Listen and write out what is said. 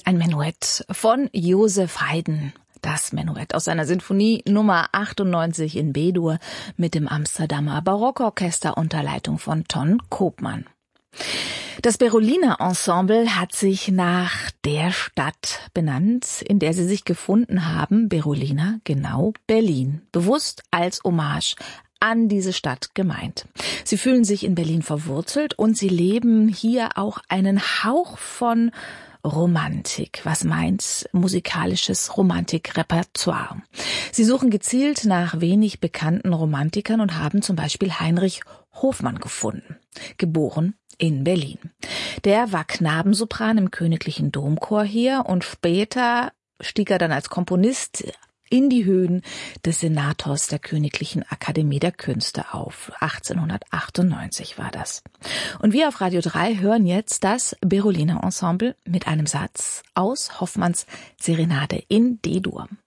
Ein Menuett von Joseph Haydn. Das Menuett aus seiner Sinfonie Nummer 98 in B-Dur mit dem Amsterdamer Barockorchester unter Leitung von Ton Koopman. Das Berolina Ensemble hat sich nach der Stadt benannt, in der sie sich gefunden haben. Berolina, genau, Berlin. Bewusst als Hommage an diese Stadt gemeint. Sie fühlen sich in Berlin verwurzelt und sie leben hier auch einen Hauch von Romantik. Was meint musikalisches Romantikrepertoire? Sie suchen gezielt nach wenig bekannten Romantikern und haben zum Beispiel Heinrich Hofmann gefunden, geboren in Berlin. Der war Knabensopran im Königlichen Domchor hier und später stieg er dann als Komponist in die Höhen des Senators der Königlichen Akademie der Künste auf. 1898 war das. Und wir auf Radio 3 hören jetzt das Berolina Ensemble mit einem Satz aus Hoffmanns Serenade in D-Dur.